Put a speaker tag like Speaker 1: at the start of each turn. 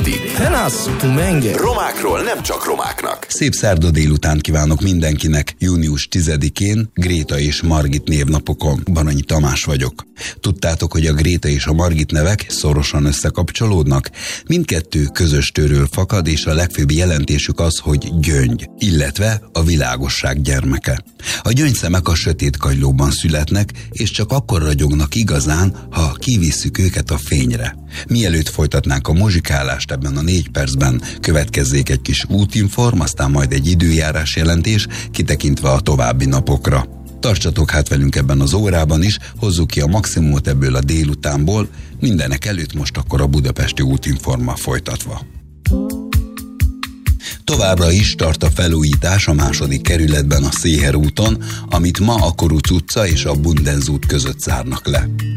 Speaker 1: Itt
Speaker 2: romákról nem csak romáknak.
Speaker 3: Szép szerda délután kívánok mindenkinek. Június 10-én Gréta és Margit névnapokon. Baranyi Tamás vagyok. Tudtátok, hogy a Gréta és a Margit nevek szorosan összekapcsolódnak? Mindkettő közös tőről fakad, és a legfőbb jelentésük az, hogy gyöngy, illetve a világosság gyermeke. A gyöngyszemek a sötét kagylóban születnek, és csak akkor ragyognak igazán, ha kivisszük őket a fényre. Mielőtt folytatnánk a muzsikálást ebben a 4 percben, következzék egy kis útinform, aztán majd egy időjárás jelentés, kitekintve a további napokra. Tartsatok hát velünk ebben az órában is, hozzuk ki a maximumot ebből a délutánból, mindenek előtt most akkor a budapesti útinformmal folytatva. Továbbra is tart a felújítás a 2. kerületben a Széher úton, amit ma a Koruc utca és a Bundenz út között zárnak le.